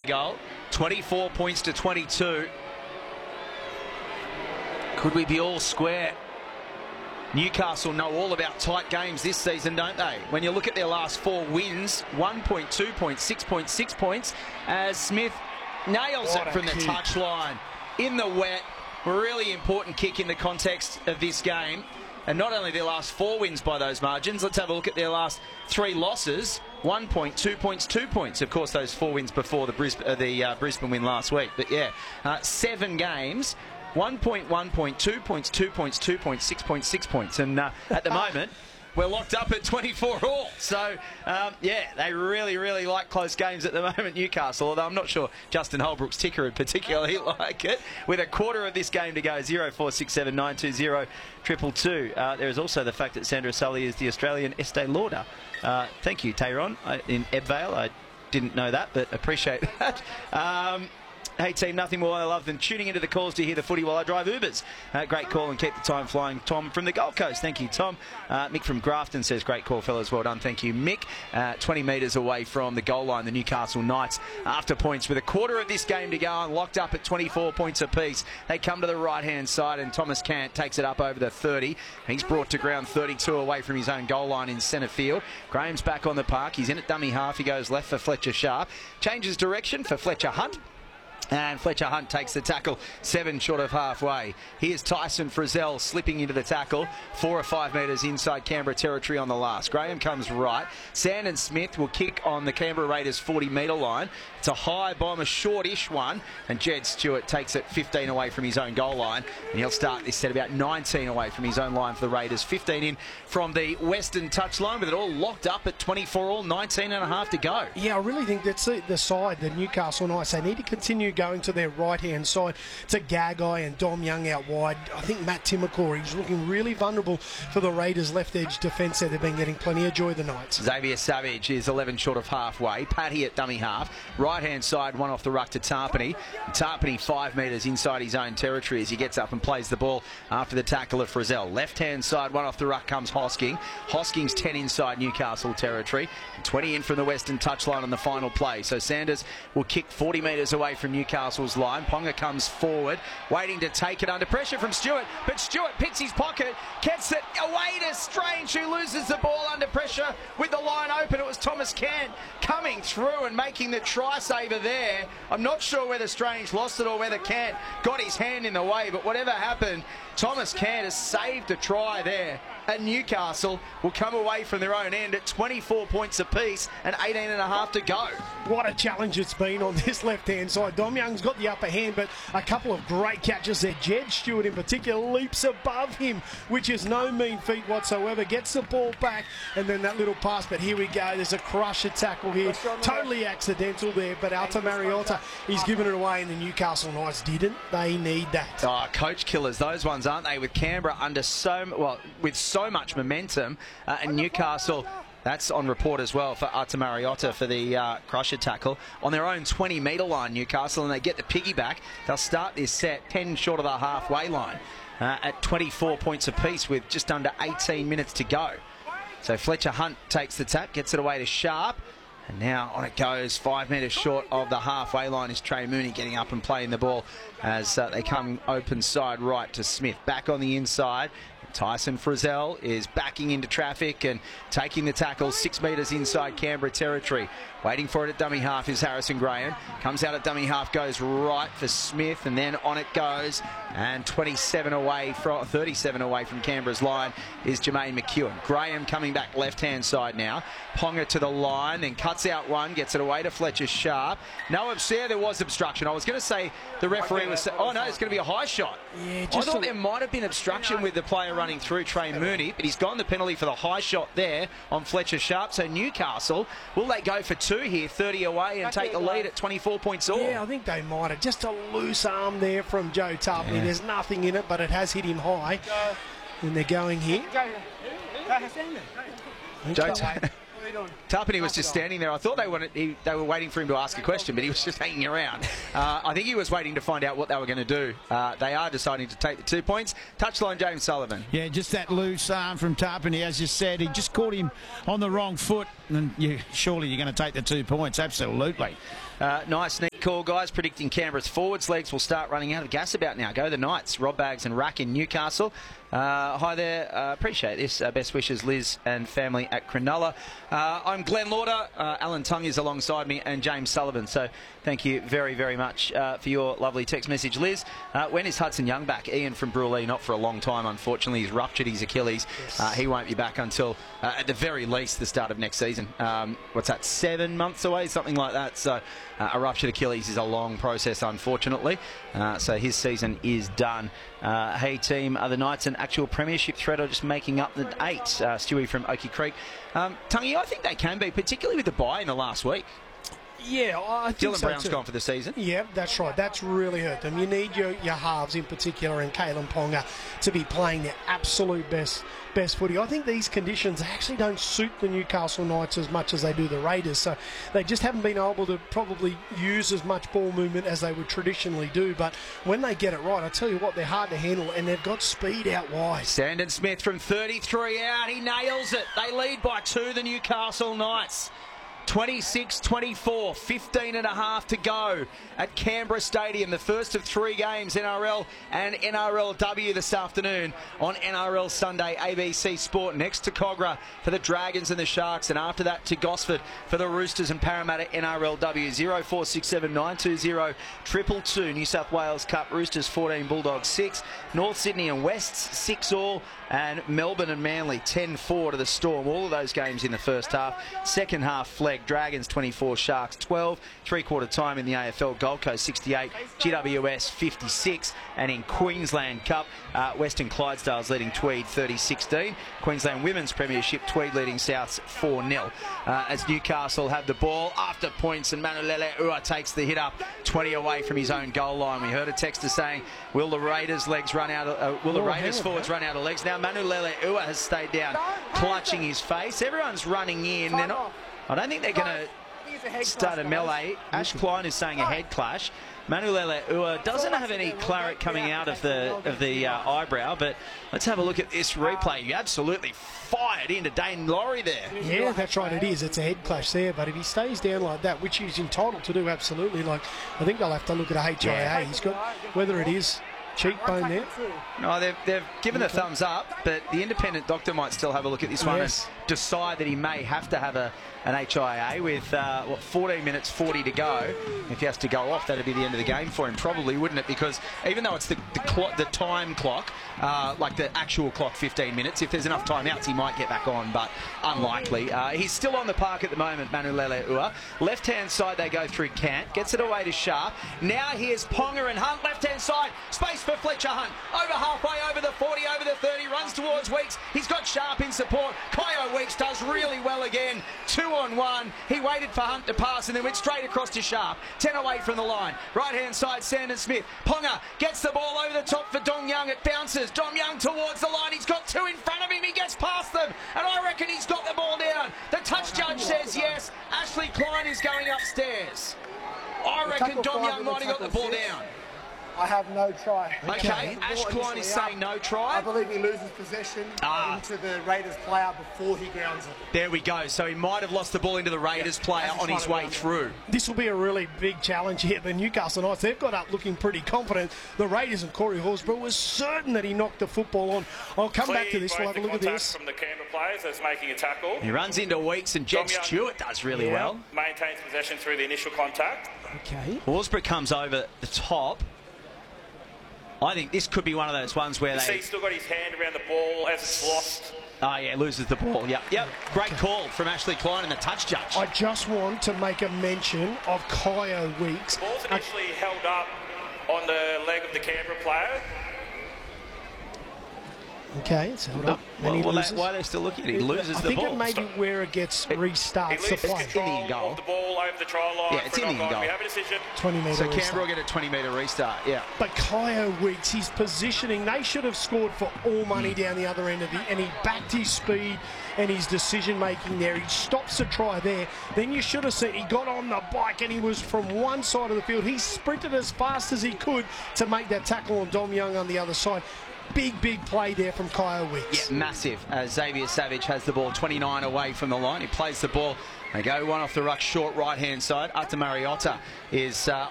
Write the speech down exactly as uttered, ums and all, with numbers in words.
goal. twenty-four points to twenty-two. Could we be all square? Newcastle know all about tight games this season, don't they? When you look at their last four wins, one point, two points, six points, six points, as Smith nails What it from the kick. touchline in the wet. Really important kick in the context of this game. And not only their last four wins by those margins, let's have a look at their last three losses. One point, two points, two points. Of course, those four wins before the, Bris uh, the uh, Brisbane win last week. But yeah, uh, seven games. One point, one point, two points, two points, two points, six points, six points. And uh, at the moment, we're locked up at twenty-four all. So, um, yeah, they really, really like close games at the moment, Newcastle. Although I'm not sure Justin Holbrook's ticker would particularly like it. With a quarter of this game to go, zero four six seven nine two zero two two. Uh, there is also the fact that Sandra Sully is the Australian Estee Lauder. Uh, thank you, Tayron, I, in Ebbvale. I didn't know that, but appreciate that. Um, Hey team, nothing more I love than tuning into the calls to hear the footy while I drive Ubers. Uh, great call and keep the time flying. Tom from the Gold Coast, thank you Tom. Uh, Mick from Grafton says great call fellas, well done, thank you Mick. Uh, twenty metres away from the goal line, the Newcastle Knights after points with a quarter of this game to go and locked up at twenty-four points apiece. They come to the right hand side and Thomas Cant takes it up over the thirty. He's brought to ground thirty-two away from his own goal line in centre field. Graham's back on the park, he's in at dummy half, he goes left for Fletcher Sharp. Changes direction for Fletcher Hunt. And Fletcher Hunt takes the tackle seven short of halfway. Here's Tyson Frizzell slipping into the tackle, four or five metres inside Canberra territory on the last. Graham comes right. Sandon Smith will kick on the Canberra Raiders forty metre line. It's a high bomb, a shortish one, and Jed Stewart takes it fifteen away from his own goal line, and he'll start this set about nineteen away from his own line for the Raiders. fifteen in from the western touchline, with it all locked up at twenty-four all, nineteen and a half to go. Yeah, I really think that's the, the side, the Newcastle Knights. They need to continue going to their right-hand side to Gagai and Dom Young out wide. I think Matt Timokori is looking really vulnerable for the Raiders' left edge defence there. They've been getting plenty of joy, the Knights. Xavier Savage is eleven short of halfway. Paddy at dummy half. Right-hand side, one off the ruck to Tarpany. Tarpany five metres inside his own territory as he gets up and plays the ball after the tackle of Frizzell. Left-hand side, one off the ruck comes Hosking. Hosking's ten inside Newcastle territory. twenty in from the western touchline on the final play. So Sanders will kick forty metres away from Newcastle's line. Ponga comes forward, waiting to take it under pressure from Stewart, but Stewart picks his pocket, gets it away to Strange, who loses the ball under pressure with the line open. It was Thomas Cant coming through and making the try saver there. I'm not sure whether Strange lost it or whether Cant got his hand in the way, but whatever happened, Thomas Cant has saved a try there. And Newcastle will come away from their own end at twenty-four points apiece and eighteen and a half to go. What a challenge it's been on this left-hand side. Dom Young's got the upper hand, but a couple of great catches there. Jed Stewart in particular leaps above him, which is no mean feat whatsoever. Gets the ball back, and then that little pass. But here we go. There's a crusher tackle here. Totally accidental there, but Alta Mariota, he's given it away, and the Newcastle Knights didn't. They need that. Oh, coach killers, those ones, aren't they? With Canberra under so, well, with so so much momentum, uh, and Newcastle, that's on report as well for Arta Mariota for the uh, crusher tackle on their own twenty metre line, Newcastle, and they get the piggyback. They'll start this set ten short of the halfway line uh, at twenty-four points apiece with just under eighteen minutes to go. So Fletcher Hunt takes the tap, gets it away to Sharp, and now on it goes. Five metres short of the halfway line is Trey Mooney getting up and playing the ball as uh, they come open side right to Smith. Back on the inside, Tyson Frizzell is backing into traffic and taking the tackle six metres inside Canberra territory. Waiting for it at dummy half is Harrison Graham. Comes out at dummy half, goes right for Smith, and then on it goes. And twenty-seven away from thirty-seven away from Canberra's line is Jermaine McEwen. Graham coming back left-hand side now. Ponga to the line, then cuts out one, gets it away to Fletcher Sharp. No observe, there was obstruction. I was going to say the referee was saying, oh no, it's going to be a high shot. Yeah, I thought there might have been obstruction with the player running through, Trey Mooney, but he's gone the penalty for the high shot there on Fletcher Sharp. So Newcastle, will they go for two here, thirty away, and take the lead at twenty-four points all? Yeah, I think they might have. Just a loose arm there from Joe Tarpany. Yeah. There's nothing in it, but it has hit him high. And they're going here. Joe Tarpany was just standing there. I thought they wanted, he, they were waiting for him to ask a question, but he was just hanging around. Uh, I think he was waiting to find out what they were going to do. Uh, they are deciding to take the two points. Touchline, James Sullivan. Yeah, just that loose arm from Tarpany, as you said. He just caught him on the wrong foot, and you, surely you're going to take the two points. Absolutely. Uh, nice, neat. call, guys, predicting Canberra's forwards legs will start running out of gas about now. Go the Knights, Rob Baggs and Rack in Newcastle. Uh, hi there, uh, appreciate this. Uh, best wishes, Liz and family at Cronulla. Uh, I'm Glenn Lauder, uh, Alan Tongue is alongside me, and James Sullivan. So thank you very, very much uh, for your lovely text message. Liz, uh, when is Hudson Young back? Ian from Bruley, not for a long time, unfortunately. He's ruptured his Achilles. Yes. Uh, he won't be back until, uh, at the very least, the start of next season. Um, what's that, seven months away, something like that. So uh, a ruptured Achilles is a long process, unfortunately. Uh, so his season is done. Uh, hey team, are the Knights an actual premiership threat or just making up the eight? Uh, Stewie from Oakey Creek. Um, Tungy, I think they can be, particularly with the bye in the last week. Yeah, I think Dylan so Brown's too. gone for the season. Yeah, that's right. That's really hurt them. You need your, your halves in particular and Kalen Ponga to be playing their absolute best best footy. I think these conditions actually don't suit the Newcastle Knights as much as they do the Raiders, so they just haven't been able to probably use as much ball movement as they would traditionally do. But when they get it right, I tell you what, they're hard to handle, and they've got speed out wide. Sandon Smith from thirty-three out. He nails it. They lead by two, the Newcastle Knights. twenty-six twenty-four, fifteen and a half to go at Canberra Stadium. The first of three games, N R L and N R L W this afternoon on N R L Sunday, A B C Sport. Next to Cogra for the Dragons and the Sharks, and after that to Gosford for the Roosters and Parramatta N R L W. zero four six seven nine two zero two two. New South Wales Cup, Roosters fourteen, Bulldogs six. North Sydney and Wests six all. And Melbourne and Manly ten four to the Storm. All of those games in the first half. Second half, Flegg, Dragons twenty-four, Sharks twelve. Three-quarter time in the A F L, Gold Coast sixty-eight, G W S fifty-six. And in Queensland Cup, uh, Western Clydesdales leading Tweed thirty sixteen. Queensland Women's Premiership, Tweed leading Souths four nil. Uh, as Newcastle have the ball after points, and Manulele Ua takes the hit up twenty away from his own goal line. We heard a texter saying, will the Raiders legs run out of, uh, will the Oh, Raiders hang on, forwards run out of legs? Now Manulele Ua has stayed down, clutching his face. Everyone's running in. They're not, I don't think they're going to start a melee. Ash Klein is saying a head clash. Manulele Ua doesn't have any claret coming out of the of the uh, eyebrow, but let's have a look at this replay. You absolutely fired into Dane Laurie there. Yeah, that's right, it is. It's a head clash there, but if he stays down like that, which he's entitled to do, absolutely, like, I think they'll have to look at a H I A. Yeah. He's got, whether it is cheekbone there. No, they've, they've given a thumbs up, but the independent doctor might still have a look at this one Yes. and decide that he may have to have a, an H I A with, uh, what, fourteen minutes forty to go. If he has to go off, that'd be the end of the game for him, probably, wouldn't it? Because even though it's the the, clock, the time clock, uh, like the actual clock, fifteen minutes, if there's enough timeouts, he might get back on, but unlikely. Uh, he's still on the park at the moment, Manulele Ua. Left-hand side, they go through Cant, gets it away to Sharp. Now here's Ponga and Hunt, left-hand side, space for Fletcher Hunt. Over halfway, over the forty, over the thirty, runs towards Weeks. He's got Sharp in support. Kyo Weeks does really well again. Two on one. He waited for Hunt to pass and then went straight across to Sharp. Ten away from the line. Right-hand side, Sandon Smith. Ponga gets the ball over the top for Dong Young. It bounces. Dong Young towards the line. He's got two in front of him. He gets past them. And I reckon he's got the ball down. The touch judge says yes. Ashley Klein is going upstairs. I reckon Dong Young might have got the ball down. I have no try. Okay, Ash Klein is saying no try. I believe he loses possession Ah. into the Raiders player before he grounds it. There we go. So he might have lost the ball into the Raiders player That's on his just way one through. This will be a really big challenge here. The Newcastle Knights, they've got up looking pretty confident. The Raiders and Corey Horsburgh was certain that he knocked the football on. I'll come back to this. We'll have a look at this. From the Canberra players that's making a tackle. He runs into Weeks and Jed Dom Young. Stewart does really Yeah. well. Maintains possession through the initial contact. Okay. Horsburgh comes over the top. I think this could be one of those ones where You see they... he's still got his hand around the ball as it's lost. Oh, yeah, loses the ball. Yep, yep. Great call from Ashley Klein and the touch judge. I just want to make a mention of Kyo Weeks. The ball's Uh, initially held up on the leg of the Canberra player. Okay, it's held up. Well, And he well, loses. that, why are they still looking at it? He loses I the think ball. it may be where it gets He restarts the loses play. in the control goal. of the ball over the try line. Yeah, it's for in the knock-on. goal. We have a decision. twenty metre So restart. Canberra will get a twenty metre restart, yeah. But Kyo Weeks, his positioning, they should have scored for all money down the other end of the, and he backed his speed and his decision making there. He stops the try there. Then you should have seen he got on the bike and he was from one side of the field. He sprinted as fast as he could to make that tackle on Dom Young on the other side. Big, big play there from Kyo Weeks. Yeah, massive. Uh, Xavier Savage has the ball twenty-nine away from the line. He plays the ball. They go one off the ruck, short right-hand side. Ata Mariotta is uh,